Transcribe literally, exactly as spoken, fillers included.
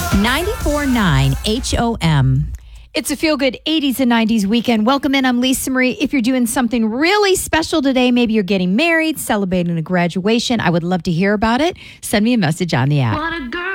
ninety-four point nine H O M. It's a feel-good eighties and nineties weekend. Welcome in. I'm Lisa Marie. If you're doing something really special today, maybe you're getting married, celebrating a graduation, I would love to hear about it. Send me a message on the app.